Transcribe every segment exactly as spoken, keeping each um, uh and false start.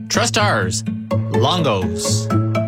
Trust ours. Longo's.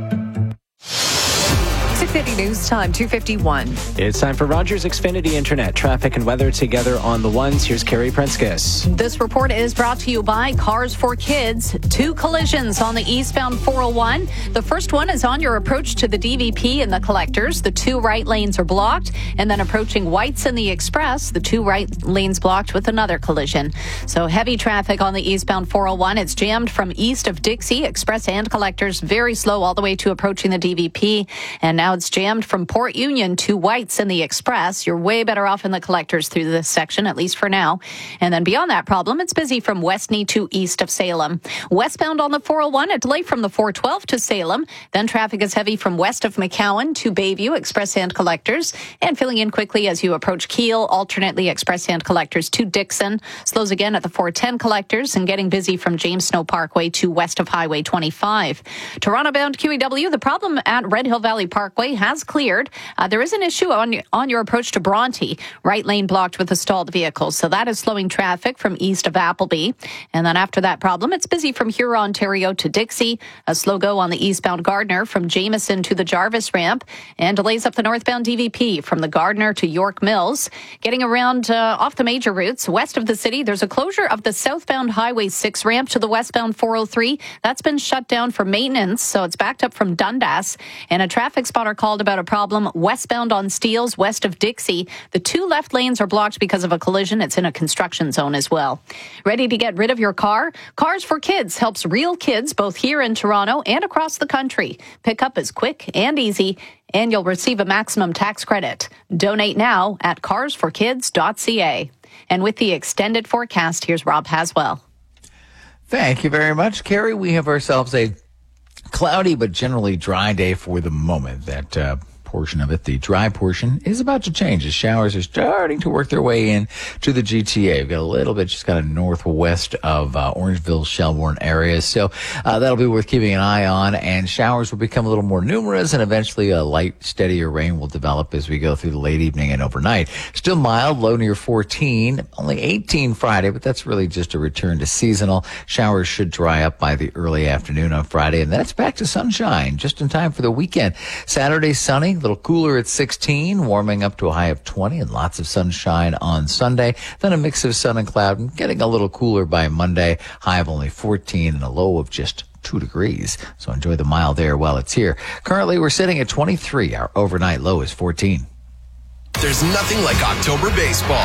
six eighty News Time, two fifty-one. It's time for Rogers Xfinity Internet. Traffic and weather together on the ones. Here's Carrie Prenskus. This report is brought to you by Cars for Kids. Two collisions on the eastbound four oh one. The first one is on your approach to the D V P and the collectors. The two right lanes are blocked. And then approaching White's and the Express, the two right lanes blocked with another collision. So heavy traffic on the eastbound four oh one. It's jammed from east of Dixie, Express and collectors. Very slow all the way to approaching the D V P. And now it's jammed from Port Union to White's and the Express. You're way better off in the collectors through this section, at least for now. And then beyond that problem, it's busy from Westney to east of Salem. Westbound on the four oh one, a delay from the four twelve to Salem. Then traffic is heavy from west of McCowan to Bayview, Express and collectors. And filling in quickly as you approach Kiel, alternately Express and collectors to Dixon. Slows again at the four ten collectors and getting busy from James Snow Parkway to west of Highway twenty-five. Toronto-bound Q E W, the problem at Red Hill Valley Parkway has cleared. Uh, there is an issue on your, on your approach to Bronte. Right lane blocked with a stalled vehicle. So that is slowing traffic from east of Appleby. And then after that problem, it's busy from Huron, Ontario to Dixie. A slow go on the eastbound Gardner from Jameson to the Jarvis ramp. And delays up the northbound D V P from the Gardner to York Mills. Getting around uh, off the major routes west of the city, there's a closure of the southbound Highway six ramp to the westbound four oh three. That's been shut down for maintenance. So it's backed up from Dundas. And a traffic spotter called about a problem westbound on Steeles, west of Dixie. The two left lanes are blocked because of a collision. It's in a construction zone as well. Ready to get rid of your car? Cars for Kids helps real kids both here in Toronto and across the country. Pickup is quick and easy, and you'll receive a maximum tax credit. Donate now at cars for kids dot c a. And with the extended forecast, here's Rob Haswell. Thank you very much, Carrie. We have ourselves a cloudy but generally dry day for the moment. That uh, portion of it, the dry portion, is about to change as showers are starting to work their way in to the G T A. We've got a little bit just kind of northwest of uh, Orangeville, Shelbourne areas. So uh, that'll be worth keeping an eye on. And showers will become a little more numerous, and eventually a light, steadier rain will develop as we go through the late evening and overnight. Still mild, low near fourteen, only eighteen Friday, but that's really just a return to seasonal. Showers should dry up by the early afternoon on Friday, and that's back to sunshine just in time for the weekend. Saturday, sunny, a little cooler at sixteen, warming up to a high of twenty, and lots of sunshine on Sunday. Then a mix of sun and cloud, and getting a little cooler by Monday, high of only fourteen and a low of just two degrees. So enjoy the mild air while it's here. Currently, we're sitting at twenty-three. Our overnight low is fourteen. There's nothing like October baseball.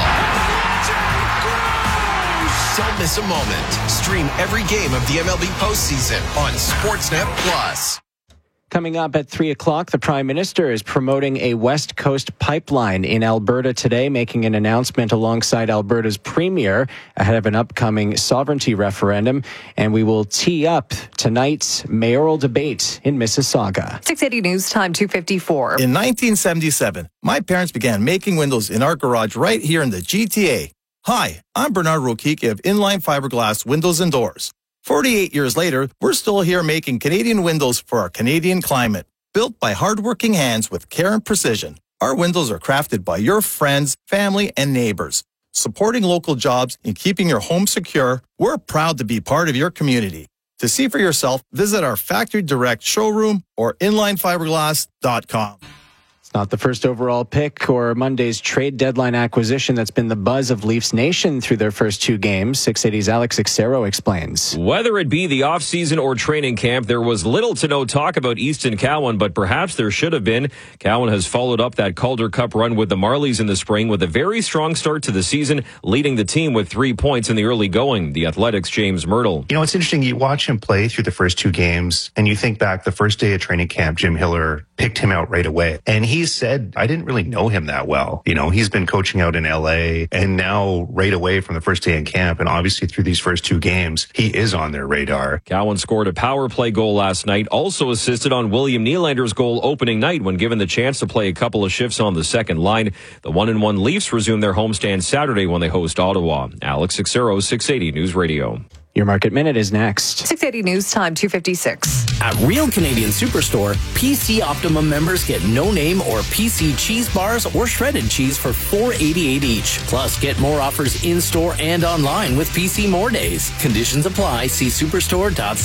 Don't miss a moment. Stream every game of the M L B postseason on Sportsnet Plus. Coming up at three o'clock, the Prime Minister is promoting a West Coast pipeline in Alberta today, making an announcement alongside Alberta's Premier ahead of an upcoming sovereignty referendum. And we will tee up tonight's mayoral debate in Mississauga. six eighty News Time, two fifty-four. In nineteen seventy-seven, my parents began making windows in our garage right here in the G T A. Hi, I'm Bernard Rokiki of Inline Fiberglass Windows and Doors. forty-eight years later, we're still here making Canadian windows for our Canadian climate. Built by hardworking hands with care and precision, our windows are crafted by your friends, family, and neighbors. Supporting local jobs and keeping your home secure, we're proud to be part of your community. To see for yourself, visit our Factory Direct showroom or inline fiberglass dot com. It's not the first overall pick or Monday's trade deadline acquisition that's been the buzz of Leafs Nation through their first two games. six eighty's Alex Xero explains. Whether it be the offseason or training camp, there was little to no talk about Easton Cowan, but perhaps there should have been. Cowan has followed up that Calder Cup run with the Marlies in the spring with a very strong start to the season, leading the team with three points in the early going. The Athletics' James Myrtle. You know, it's interesting. You watch him play through the first two games, and you think back the first day of training camp, Jim Hiller picked him out right away. And he said, I didn't really know him that well. You know, he's been coaching out in L A, and now right away from the first day in camp, and obviously through these first two games, he is on their radar. Cowan scored a power play goal last night, also assisted on William Nylander's goal opening night when given the chance to play a couple of shifts on the second line. The one and one Leafs resume their homestand Saturday when they host Ottawa. Alex Xero, six eighty News Radio. Your Market Minute is next. six eighty News Time, two fifty-six. At Real Canadian Superstore, P C Optimum members get no name or P C cheese bars or shredded cheese for four eighty-eight each. Plus, get more offers in-store and online with P C More Days. Conditions apply. See superstore dot c a.